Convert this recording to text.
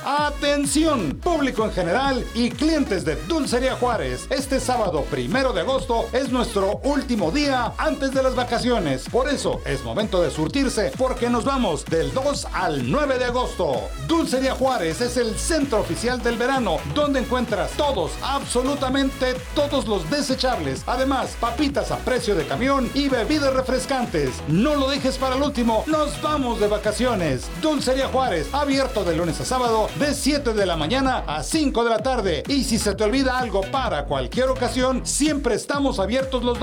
Atención, público en general y clientes de Dulcería Juárez. Este sábado 1 de agosto es nuestro último día antes de las vacaciones. Por eso es momento de surtirse porque nos vamos del 2 al 9 de agosto. Dulcería Juárez es el centro oficial del verano donde encuentras todos, absolutamente todos los desechables. Además, papitas a precio de camión y bebidas refrescantes. No lo dejes para el último, nos vamos de vacaciones. Dulcería Juárez, abierto de lunes a sábado de 7 de la mañana a 5 de la tarde. Y si se te olvida algo para cualquier ocasión, siempre estamos abiertos los